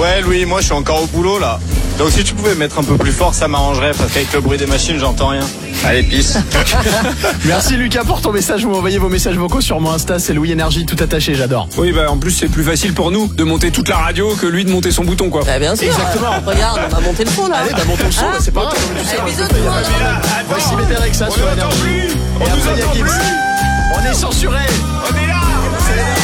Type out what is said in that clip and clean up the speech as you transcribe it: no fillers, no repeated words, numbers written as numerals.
Ouais Louis, moi je suis encore au boulot là. Donc si tu pouvais mettre un peu plus fort, ça m'arrangerait parce qu'avec le bruit des machines, j'entends rien. Allez, pisse. Merci Lucas pour ton message. Vous m'envoyez vos messages vocaux sur mon Insta, c'est Louis Énergie tout attaché, j'adore. Oui, bah en plus c'est plus facile pour nous de monter toute la radio que lui de monter son bouton, quoi. Bah, bien sûr. Exactement. Regarde, on va monter le son là. Allez, bah montons le son, bah, c'est pas grave. Allez, bisous tout le monde. Voici Météric ça sur Énergie. Et après il y a Gims. On est censuré. On est là.